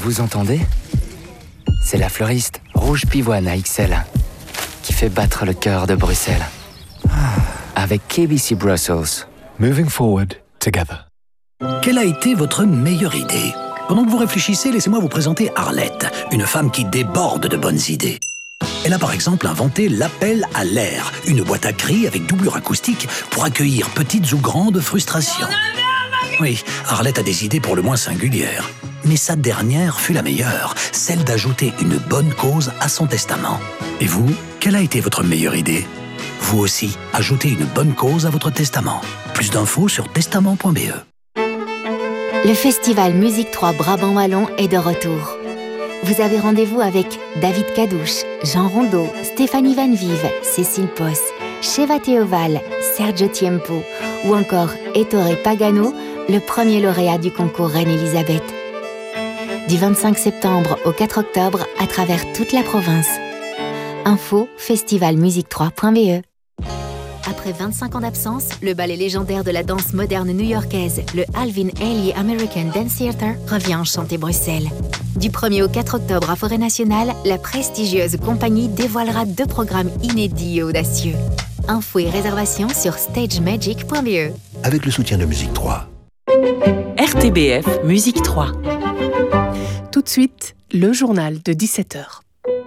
Vous entendez ? C'est la fleuriste Rouge Pivoine à XL qui fait battre le cœur de Bruxelles. Avec KBC Brussels. Moving forward together. Quelle a été votre meilleure idée ? Pendant que vous réfléchissez, laissez-moi vous présenter Arlette, une femme qui déborde de bonnes idées. Elle a par exemple inventé l'appel à l'air, une boîte à cris avec doublure acoustique pour accueillir petites ou grandes frustrations. Oui, Arlette a des idées pour le moins singulières. Mais sa dernière fut la meilleure, celle d'ajouter une bonne cause à son testament. Et vous, quelle a été votre meilleure idée ? Vous aussi, ajoutez une bonne cause à votre testament. Plus d'infos sur testament.be. Le festival Musique 3 Brabant Wallon est de retour. Vous avez rendez-vous avec David Cadouche, Jean Rondeau, Stéphanie Van Vive, Cécile Posse, Sheva Théoval, Sergio Tiempo ou encore Ettore Pagano, le premier lauréat du concours Reine-Élisabeth. Du 25 septembre au 4 octobre à travers toute la province. Info festivalmusique3.be. Après 25 ans d'absence, le ballet légendaire de la danse moderne new-yorkaise, le Alvin Ailey American Dance Theatre, revient enchanter Bruxelles. Du 1er au 4 octobre à Forêt Nationale, la prestigieuse compagnie dévoilera 2 programmes inédits et audacieux. Infos et réservations sur stagemagic.be. Avec le soutien de Musique 3. RTBF Musique 3. Tout de suite, le journal de 17h.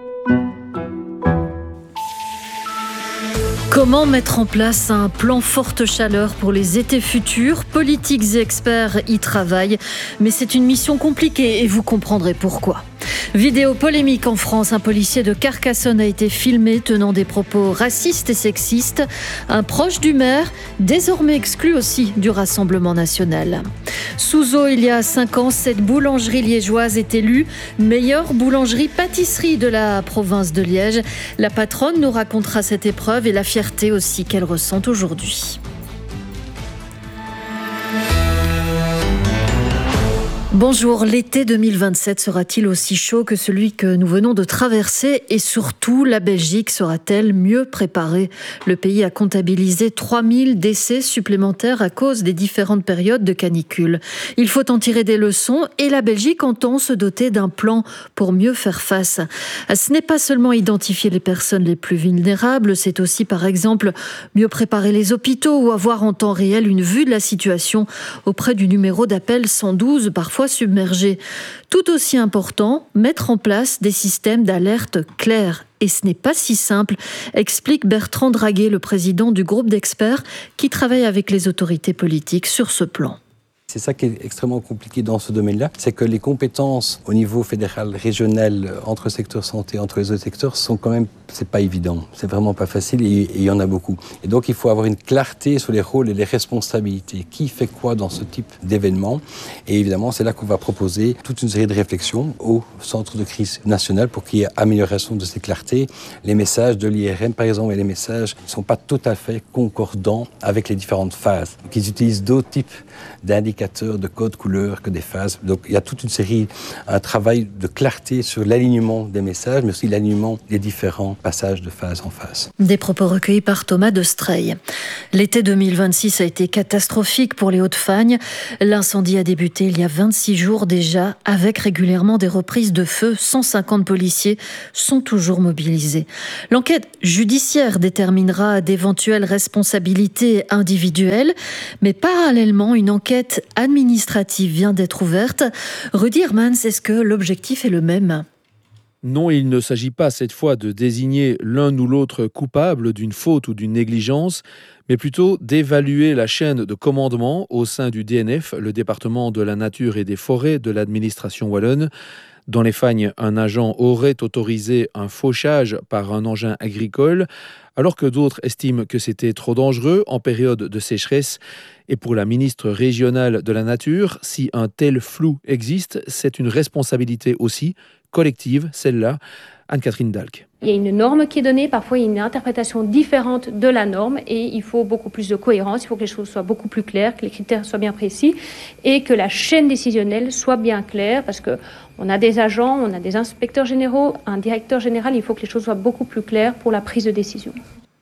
Comment mettre en place un plan forte chaleur pour les étés futurs ? Politiques et experts y travaillent, mais c'est une mission compliquée et vous comprendrez pourquoi. Vidéo polémique en France, un policier de Carcassonne a été filmé tenant des propos racistes et sexistes. Un proche du maire, désormais exclu aussi du Rassemblement national. Sous eau, il y a 5 ans, cette boulangerie liégeoise est élue meilleure boulangerie-pâtisserie de la province de Liège. La patronne nous racontera cette épreuve et la fierté aussi qu'elle ressent aujourd'hui. Bonjour, l'été 2027 sera-t-il aussi chaud que celui que nous venons de traverser ? Et surtout, la Belgique sera-t-elle mieux préparée ? Le pays a comptabilisé 3000 décès supplémentaires à cause des différentes périodes de canicule. Il faut en tirer des leçons et la Belgique entend se doter d'un plan pour mieux faire face. Ce n'est pas seulement identifier les personnes les plus vulnérables, c'est aussi par exemple mieux préparer les hôpitaux ou avoir en temps réel une vue de la situation auprès du numéro d'appel 112, parfois submergés. Tout aussi important, mettre en place des systèmes d'alerte clairs. Et ce n'est pas si simple, explique Bertrand Draguet, le président du groupe d'experts qui travaille avec les autorités politiques sur ce plan. C'est ça qui est extrêmement compliqué dans ce domaine-là, c'est que les compétences au niveau fédéral, régional, entre secteurs santé, entre les autres secteurs, sont quand même, c'est pas évident, c'est vraiment pas facile et il y en a beaucoup. Et donc il faut avoir une clarté sur les rôles et les responsabilités, qui fait quoi dans ce type d'événement. Et évidemment, c'est là qu'on va proposer toute une série de réflexions au centre de crise national pour qu'il y ait amélioration de ces clartés. Les messages de l'IRM, par exemple, et les messages ne sont pas tout à fait concordants avec les différentes phases. Donc ils utilisent d'autres types d'indicateurs, de codes couleurs que des phases. Donc il y a toute une série, un travail de clarté sur l'alignement des messages, mais aussi l'alignement des différents passages de phase en phase. Des propos recueillis par Thomas de Streil. L'été 2026 a été catastrophique pour les Hauts-de-Fagne. L'incendie a débuté il y a 26 jours déjà, avec régulièrement des reprises de feu. 150 policiers sont toujours mobilisés. L'enquête judiciaire déterminera d'éventuelles responsabilités individuelles, mais parallèlement, une enquête administrative vient d'être ouverte. Rudy Hermans, est-ce que l'objectif est le même ? Non, il ne s'agit pas cette fois de désigner l'un ou l'autre coupable d'une faute ou d'une négligence, mais plutôt d'évaluer la chaîne de commandement au sein du DNF, le département de la nature et des forêts de l'administration wallonne. Dans les Fagnes, un agent aurait autorisé un fauchage par un engin agricole, alors que d'autres estiment que c'était trop dangereux en période de sécheresse. Et pour la ministre régionale de la Nature, si un tel flou existe, c'est une responsabilité aussi collective, celle-là. Anne-Catherine Dalck. Il y a une norme qui est donnée, parfois il y a une interprétation différente de la norme et il faut beaucoup plus de cohérence, il faut que les choses soient beaucoup plus claires, que les critères soient bien précis et que la chaîne décisionnelle soit bien claire parce qu'on a des agents, on a des inspecteurs généraux, un directeur général, il faut que les choses soient beaucoup plus claires pour la prise de décision.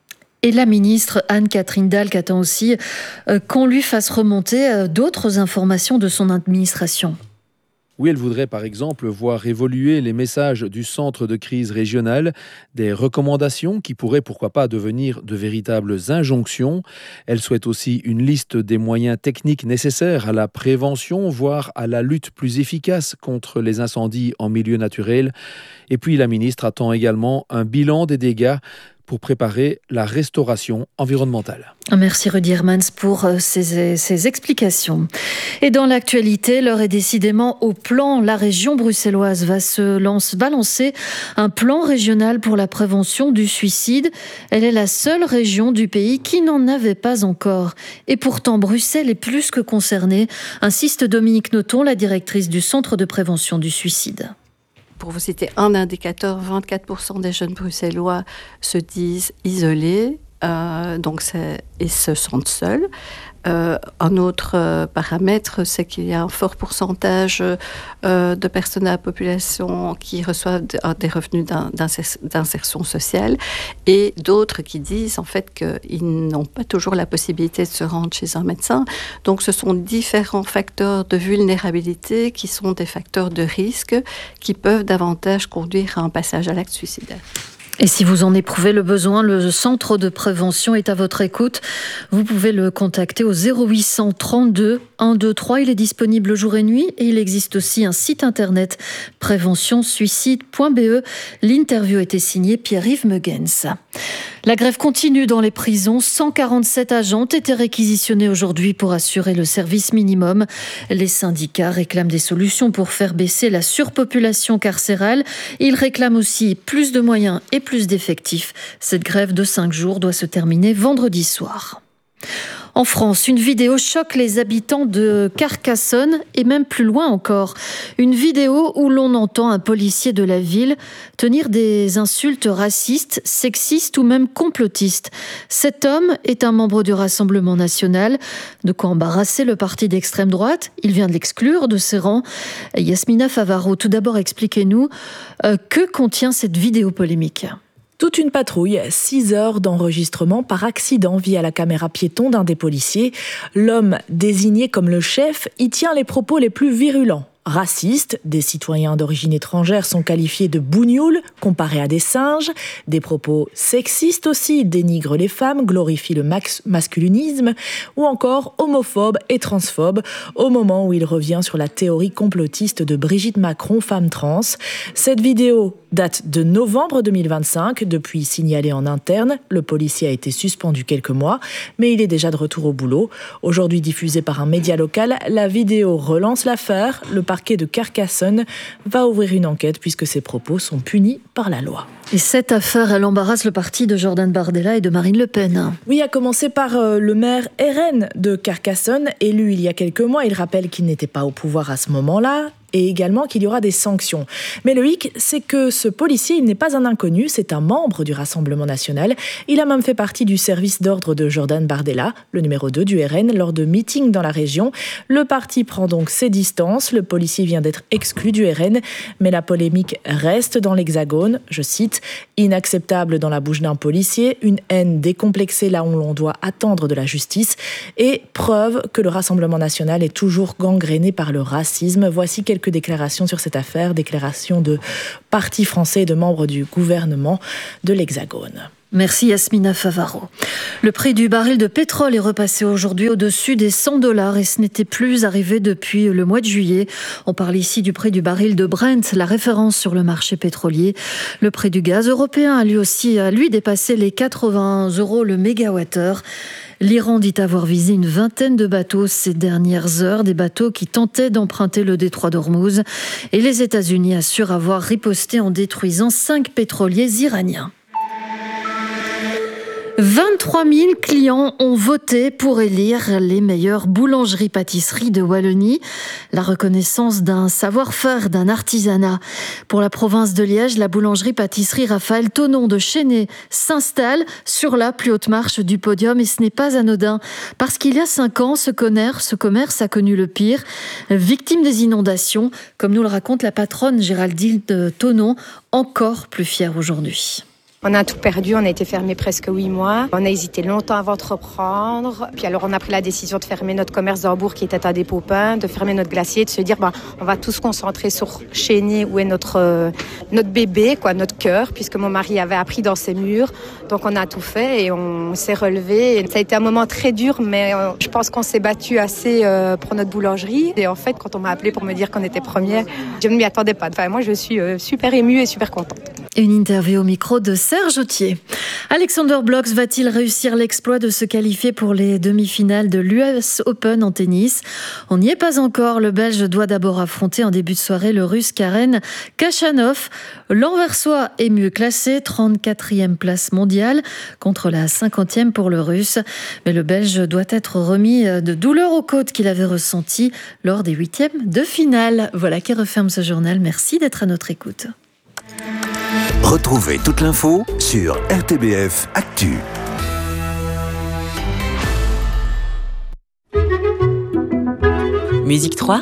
Et la ministre Anne-Catherine Dalck attend aussi qu'on lui fasse remonter d'autres informations de son administration. Oui, elle voudrait par exemple voir évoluer les messages du centre de crise régional, des recommandations qui pourraient pourquoi pas devenir de véritables injonctions. Elle souhaite aussi une liste des moyens techniques nécessaires à la prévention, voire à la lutte plus efficace contre les incendies en milieu naturel. Et puis la ministre attend également un bilan des dégâts pour préparer la restauration environnementale. Merci Rudy Hermans pour ces explications. Et dans l'actualité, l'heure est décidément au plan. La région bruxelloise va lancer un plan régional pour la prévention du suicide. Elle est la seule région du pays qui n'en avait pas encore. Et pourtant, Bruxelles est plus que concernée, insiste Dominique Nothomb, la directrice du Centre de prévention du suicide. Pour vous citer un indicateur, 24% des jeunes bruxellois se disent isolés et se sentent seuls. Un autre paramètre, c'est qu'il y a un fort pourcentage de personnes à la population qui reçoivent des revenus d'insertion sociale et d'autres qui disent en fait qu'ils n'ont pas toujours la possibilité de se rendre chez un médecin. Donc ce sont différents facteurs de vulnérabilité qui sont des facteurs de risque qui peuvent davantage conduire à un passage à l'acte suicidaire. Et si vous en éprouvez le besoin, le centre de prévention est à votre écoute. Vous pouvez le contacter au 0800 32 123. Il est disponible jour et nuit et il existe aussi un site internet préventionsuicide.be. L'interview a été signée Pierre-Yves Meugens. La grève continue dans les prisons. 147 agents ont été réquisitionnés aujourd'hui pour assurer le service minimum. Les syndicats réclament des solutions pour faire baisser la surpopulation carcérale. Ils réclament aussi plus de moyens et plus d'effectifs. Cette grève de 5 jours doit se terminer vendredi soir. En France, une vidéo choque les habitants de Carcassonne et même plus loin encore. Une vidéo où l'on entend un policier de la ville tenir des insultes racistes, sexistes ou même complotistes. Cet homme est un membre du Rassemblement national. De quoi embarrasser le parti d'extrême droite. Il vient de l'exclure de ses rangs. Yasmina Favaro, tout d'abord expliquez-nous que contient cette vidéo polémique. Toute une patrouille, 6 heures d'enregistrement par accident via la caméra piéton d'un des policiers. L'homme désigné comme le chef y tient les propos les plus virulents. Racistes, des citoyens d'origine étrangère sont qualifiés de bougnoules, comparés à des singes. Des propos sexistes aussi, dénigrent les femmes, glorifient le masculinisme, ou encore homophobes et transphobes, au moment où il revient sur la théorie complotiste de Brigitte Macron, femme trans. Cette vidéo date de novembre 2025, depuis signalé en interne. Le policier a été suspendu quelques mois, mais il est déjà de retour au boulot. Aujourd'hui diffusée par un média local, la vidéo relance l'affaire. Le parquet de Carcassonne va ouvrir une enquête puisque ses propos sont punis par la loi. Et cette affaire, elle embarrasse le parti de Jordan Bardella et de Marine Le Pen. Oui, à commencer par le maire RN de Carcassonne, élu il y a quelques mois. Il rappelle qu'il n'était pas au pouvoir à ce moment-là. Et également qu'il y aura des sanctions. Mais le hic, c'est que ce policier, il n'est pas un inconnu, c'est un membre du Rassemblement national. Il a même fait partie du service d'ordre de Jordan Bardella, le numéro 2 du RN, lors de meetings dans la région. Le parti prend donc ses distances. Le policier vient d'être exclu du RN, mais la polémique reste dans l'Hexagone. Je cite, « Inacceptable dans la bouche d'un policier, une haine décomplexée là où l'on doit attendre de la justice et preuve que le Rassemblement national est toujours gangréné par le racisme. » Voici quelques déclarations sur cette affaire, déclarations de partis français et de membres du gouvernement de l'Hexagone. Merci Yasmina Favaro. Le prix du baril de pétrole est repassé aujourd'hui au-dessus des $100 et ce n'était plus arrivé depuis le mois de juillet. On parle ici du prix du baril de Brent, la référence sur le marché pétrolier. Le prix du gaz européen a lui dépassé les 80 € le mégawattheure. L'Iran dit avoir visé une vingtaine de bateaux ces dernières heures, des bateaux qui tentaient d'emprunter le détroit d'Ormuz. Et les États-Unis assurent avoir riposté en détruisant 5 pétroliers iraniens. 23 000 clients ont voté pour élire les meilleures boulangeries-pâtisseries de Wallonie. La reconnaissance d'un savoir-faire, d'un artisanat. Pour la province de Liège, la boulangerie-pâtisserie Raphaël Thonon de Chénet s'installe sur la plus haute marche du podium et ce n'est pas anodin. Parce qu'il y a 5 ans, ce commerce a connu le pire. Victime des inondations, comme nous le raconte la patronne Géraldine Thonon, encore plus fière aujourd'hui. On a tout perdu, on a été fermé presque 8 mois. On a hésité longtemps avant de reprendre. Puis alors on a pris la décision de fermer notre commerce d'Hambourg qui était à des Popins, de fermer notre glacier, de se dire on va tous se concentrer sur Chénier où est notre bébé, notre cœur, puisque mon mari avait appris dans ses murs. Donc on a tout fait et on s'est relevé. Et ça a été un moment très dur, mais je pense qu'on s'est battu assez pour notre boulangerie. Et en fait, quand on m'a appelé pour me dire qu'on était première, je ne m'y attendais pas. Enfin, moi, je suis super émue et super contente. Une interview au micro de Serge Autier. Alexander Blocks va-t-il réussir l'exploit de se qualifier pour les demi-finales de l'US Open en tennis ? On n'y est pas encore. Le Belge doit d'abord affronter en début de soirée le Russe Karen Khachanov. L'Anversois est mieux classé, 34e place mondiale contre la 50e pour le Russe. Mais le Belge doit être remis de douleurs aux côtes qu'il avait ressenties lors des 8e de finale. Voilà qui referme ce journal. Merci d'être à notre écoute. Retrouvez toute l'info sur RTBF Actu. Musique 3,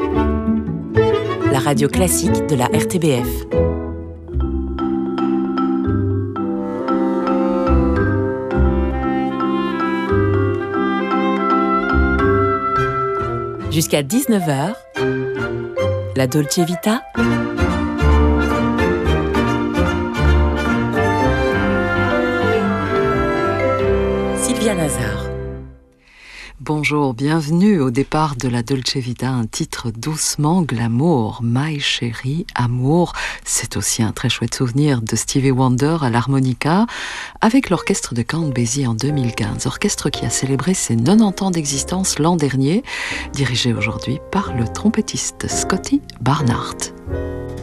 la radio classique de la RTBF. Jusqu'à 19h, la Dolce Vita. Nazar. Bonjour, bienvenue au départ de la Dolce Vita, un titre doucement glamour, My Chérie, Amour. C'est aussi un très chouette souvenir de Stevie Wonder à l'harmonica avec l'orchestre de Count Basie en 2015, orchestre qui a célébré ses 90 ans d'existence l'an dernier, dirigé aujourd'hui par le trompettiste Scotty Barnard.